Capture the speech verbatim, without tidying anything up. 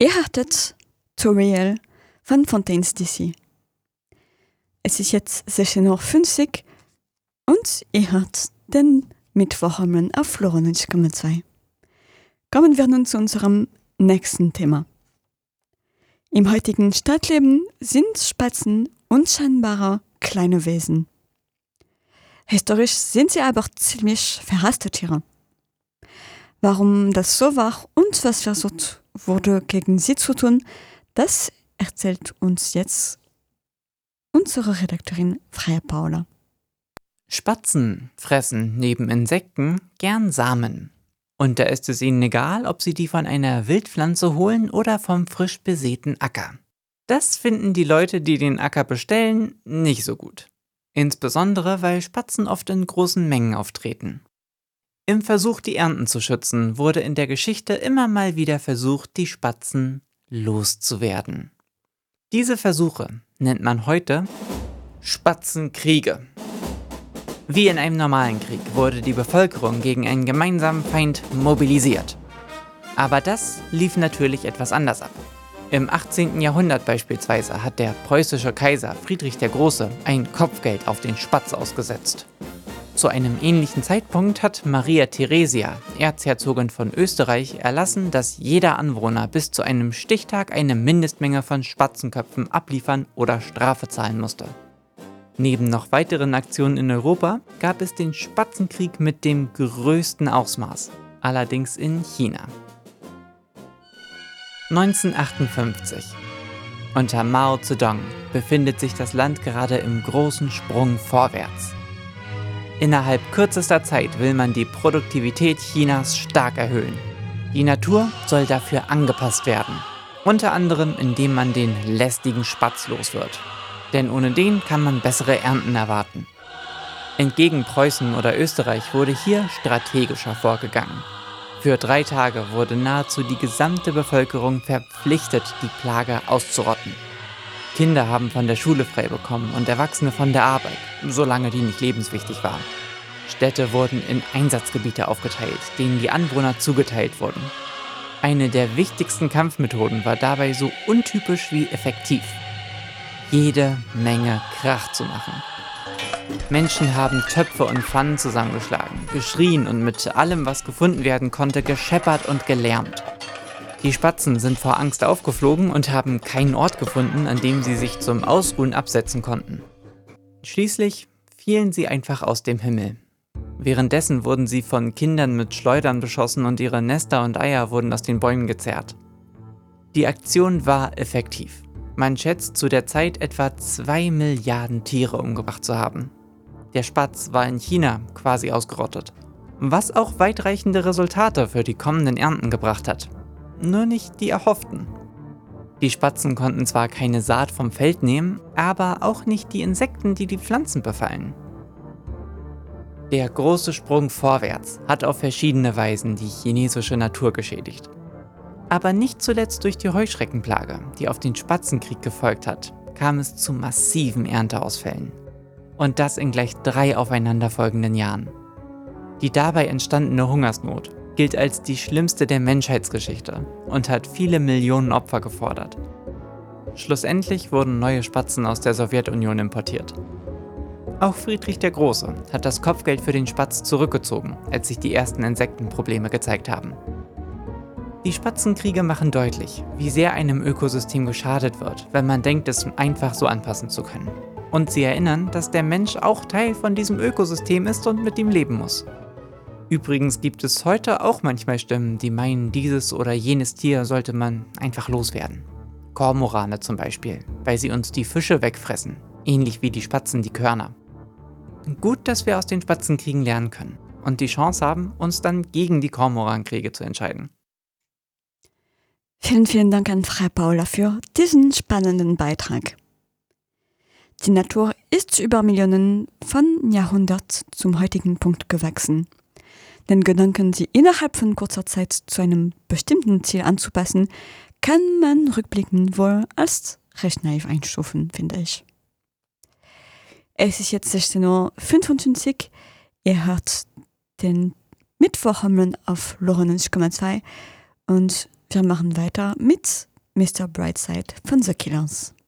Ihr hörtet Tutorial von Fontaines D C. Es ist jetzt sechzehn Uhr fünfzig und ihr hört den Mittwochabend auf neunundneunzig Komma zwei. Kommen wir nun zu unserem nächsten Thema. Im heutigen Stadtleben sind Spatzen unscheinbare kleine Wesen. Historisch sind sie aber ziemlich verhasste Tiere. Warum das so war und was versucht wurde gegen sie zu tun, das erzählt uns jetzt unsere Redakteurin Freya Paula. Spatzen fressen neben Insekten gern Samen. Und da ist es ihnen egal, ob sie die von einer Wildpflanze holen oder vom frisch besäten Acker. Das finden die Leute, die den Acker bestellen, nicht so gut. Insbesondere, weil Spatzen oft in großen Mengen auftreten. Im Versuch, die Ernten zu schützen, wurde in der Geschichte immer mal wieder versucht, die Spatzen loszuwerden. Diese Versuche nennt man heute Spatzenkriege. Wie in einem normalen Krieg wurde die Bevölkerung gegen einen gemeinsamen Feind mobilisiert. Aber das lief natürlich etwas anders ab. Im achtzehnten Jahrhundert beispielsweise hat der preußische Kaiser Friedrich der Große ein Kopfgeld auf den Spatz ausgesetzt. Zu einem ähnlichen Zeitpunkt hat Maria Theresia, Erzherzogin von Österreich, erlassen, dass jeder Anwohner bis zu einem Stichtag eine Mindestmenge von Spatzenköpfen abliefern oder Strafe zahlen musste. Neben noch weiteren Aktionen in Europa gab es den Spatzenkrieg mit dem größten Ausmaß, allerdings in China. neunzehnhundertachtundfünfzig. Unter Mao Zedong befindet sich das Land gerade im großen Sprung vorwärts. Innerhalb kürzester Zeit will man die Produktivität Chinas stark erhöhen. Die Natur soll dafür angepasst werden, unter anderem indem man den lästigen Spatz los wird. Denn ohne den kann man bessere Ernten erwarten. Entgegen Preußen oder Österreich wurde hier strategischer vorgegangen. Für drei Tage wurde nahezu die gesamte Bevölkerung verpflichtet, die Plage auszurotten. Kinder haben von der Schule frei bekommen und Erwachsene von der Arbeit, solange die nicht lebenswichtig war. Städte wurden in Einsatzgebiete aufgeteilt, denen die Anwohner zugeteilt wurden. Eine der wichtigsten Kampfmethoden war dabei so untypisch wie effektiv: jede Menge Krach zu machen. Menschen haben Töpfe und Pfannen zusammengeschlagen, geschrien und mit allem, was gefunden werden konnte, gescheppert und gelärmt. Die Spatzen sind vor Angst aufgeflogen und haben keinen Ort gefunden, an dem sie sich zum Ausruhen absetzen konnten. Schließlich fielen sie einfach aus dem Himmel. Währenddessen wurden sie von Kindern mit Schleudern beschossen und ihre Nester und Eier wurden aus den Bäumen gezerrt. Die Aktion war effektiv. Man schätzt zu der Zeit etwa zwei Milliarden Tiere umgebracht zu haben. Der Spatz war in China quasi ausgerottet, was auch weitreichende Resultate für die kommenden Ernten gebracht hat. Nur nicht die erhofften. Die Spatzen konnten zwar keine Saat vom Feld nehmen, aber auch nicht die Insekten, die die Pflanzen befallen. Der große Sprung vorwärts hat auf verschiedene Weisen die chinesische Natur geschädigt. Aber nicht zuletzt durch die Heuschreckenplage, die auf den Spatzenkrieg gefolgt hat, kam es zu massiven Ernteausfällen. Und das in gleich drei aufeinanderfolgenden Jahren. Die dabei entstandene Hungersnot gilt als die schlimmste der Menschheitsgeschichte und hat viele Millionen Opfer gefordert. Schlussendlich wurden neue Spatzen aus der Sowjetunion importiert. Auch Friedrich der Große hat das Kopfgeld für den Spatz zurückgezogen, als sich die ersten Insektenprobleme gezeigt haben. Die Spatzenkriege machen deutlich, wie sehr einem Ökosystem geschadet wird, wenn man denkt, es einfach so anpassen zu können. Und sie erinnern, dass der Mensch auch Teil von diesem Ökosystem ist und mit ihm leben muss. Übrigens gibt es heute auch manchmal Stimmen, die meinen, dieses oder jenes Tier sollte man einfach loswerden. Kormorane zum Beispiel, weil sie uns die Fische wegfressen, ähnlich wie die Spatzen die Körner. Gut, dass wir aus den Spatzenkriegen lernen können und die Chance haben, uns dann gegen die Kormorankriege zu entscheiden. Vielen, vielen Dank an Frau Paula für diesen spannenden Beitrag. Die Natur ist über Millionen von Jahrhunderten zum heutigen Punkt gewachsen. Den Gedanken, sie innerhalb von kurzer Zeit zu einem bestimmten Ziel anzupassen, kann man rückblickend wohl als recht naiv einstufen, finde ich. Es ist jetzt sechzehn Uhr fünfundfünfzig. Ihr hört den Mittwochabend auf neunundneunzig Komma zwei und wir machen weiter mit Mister Brightside von The Killers.